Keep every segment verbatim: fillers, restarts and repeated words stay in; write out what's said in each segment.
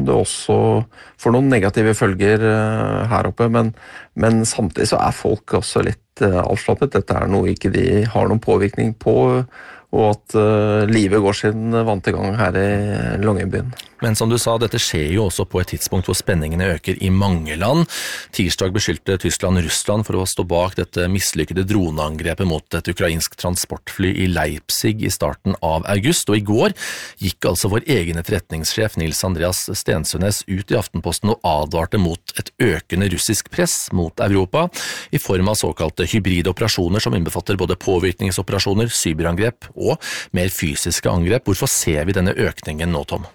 det også får noen negative følger her oppe, men, men samtidig så er folk også litt avslappet. Dette er noe ikke de har noen påvirkning på, og at uh, livet går sin vante gang her i Longyearbyen. Men som du sa, dette skjer jo også på et tidspunkt hvor spenningene øker i mange land. Tirsdag beskyldte Tyskland Russland for å stå bak dette mislykkede droneangrepet mot et ukrainsk transportfly i Leipzig i starten av august, og i går gikk altså vår egen etterretningssjef Nils Andreas Stensønes ut i Aftenposten og advarte mot et økende russisk press mot Europa i form av såkalte hybride operasjoner som innbefatter både påvirkningsoperasjoner, cyberangrep og mer fysiske angrep. Hvorfor ser vi denne økningen nå, Tom?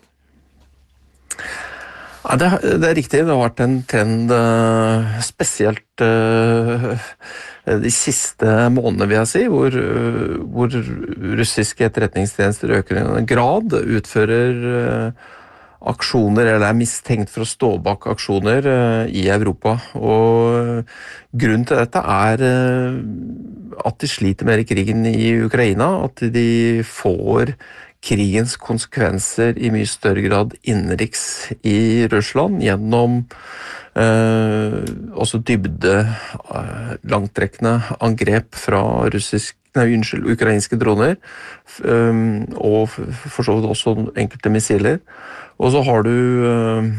Ja, det, det er riktig, det har vært en trend uh, spesielt uh, de siste månedene, vil jeg si, hvor, uh, hvor russiske etterretningstjenester øker i en grad, utfører uh, aksjoner, eller er mistenkt for å stå bak aksjoner uh, i Europa. Og grunnen til dette er uh, at de sliter mer i krigen i Ukraina, at de får krigens konsekvenser i mye større grad innenriks i Russland gjennom eh, også dybde eh, langtrekkende angrep fra russisk, nei, unnskyld, ukrainske droner um, og for så vidt også enkelte missiler. Og så har du eh,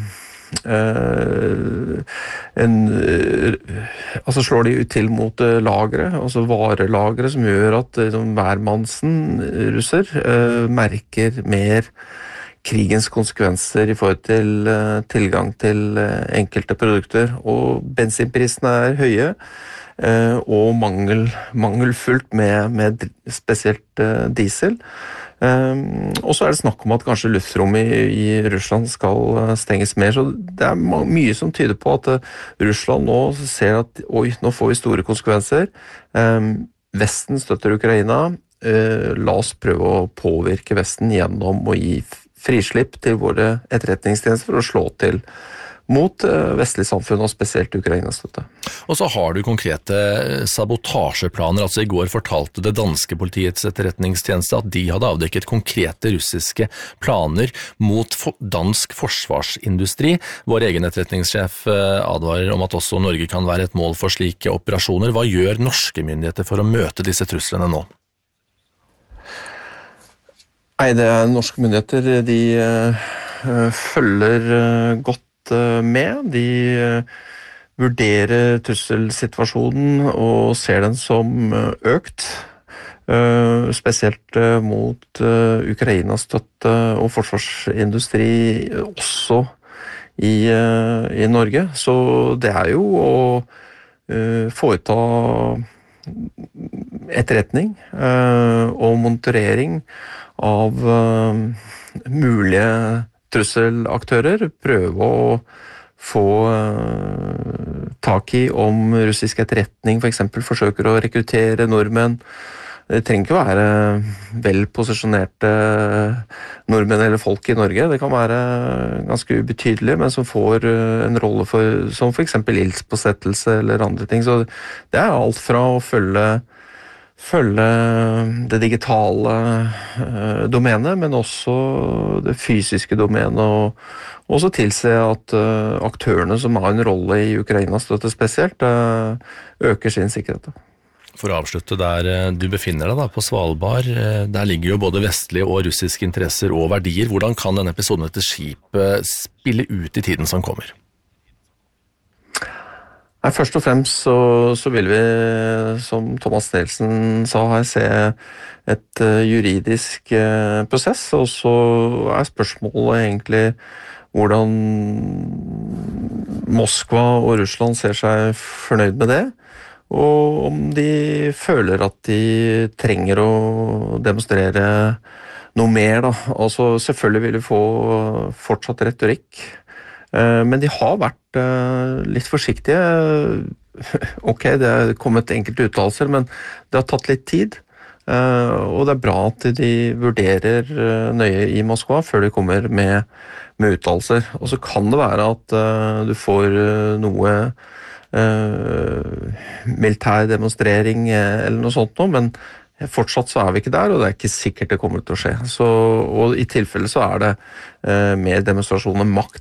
en, altså slår de ut til mot lagre, altså varelagre, som gjør at hvermannsen russer merker mer krigens konsekvenser i forhold til tilgang til enkelte produkter. Og bensinprisene er høye, og mangel, mangelfullt med, med spesielt diesel. Um, og så er det snakk om at kanskje luftrommet i, i Russland skal stenges mer, så det er mye som tyder på at uh, Russland nå ser at oi, nå får vi store konsekvenser. Um, Vesten støtter Ukraina, uh, la oss prøve å påvirke Vesten gjennom å gi frislipp til våre etterretningstjenester for å slå til mot vestlig samfunn, og spesielt Ukrainas støtte. Og så har du konkrete sabotasjeplaner. Altså i går fortalte det danske politiets etterretningstjeneste at de hadde avdekket konkrete russiske planer mot dansk forsvarsindustri. Vår egen etterretningssjef advarer om at også Norge kan være et mål for slike operasjoner. Hva gjør norske myndigheter for å møte disse truslene nå? Nei, det er norske myndigheter. De uh, følger uh, godt med. De vurderer trusselsituasjonen og ser den som økt, spesielt mot Ukrainas støtte og forsvarsindustri også i, i Norge. Så det er jo å foreta etterretning og monitorering av mulige trusselaktører, prøve å få uh, tak i om russisk etterretning for eksempel forsøker å rekruttere nordmenn. Det trenger ikke være vel posisjonerte nordmenn eller folk i Norge. Det kan være ganske ubetydelige, men som får en rolle for, som for eksempel ildspåsettelse eller andre ting. Så det er alt fra å følge følge det digitale uh, domenet, men også det fysiske domenet, og også tilse at uh, aktørene som har en rolle i Ukrainas støtte spesielt, uh, øker sin sikkerhet. For å avslutte der du befinner deg da, på Svalbard, der ligger jo både vestlige og russiske interesser og verdier. Hvordan kan denne episoden etter skipet spille ut i tiden som kommer? Nei, først og fremst så, så vil vi, som Thomas Nielsen sa her, se et uh, juridisk uh, prosess, og så er spørsmålet egentlig hvordan Moskva og Russland ser seg fornøyd med det, og om de føler at de trenger å demonstrere noe mer da. Altså selvfølgelig vil de få fortsatt retorikk, men de har vært litt forsiktige. Ok, det er kommet enkelte uttalelser, men det har tatt litt tid. Og det er bra at de vurderer nøye i Moskva før de kommer med, med uttalelser. Og så kan det være at du får noe militær demonstrering eller noe sånt nå, men fortsatt så er vi ikke der, og det er ikke sikkert det kommer til å skje. Så, og i tilfelle så er det mer demonstrasjon med makt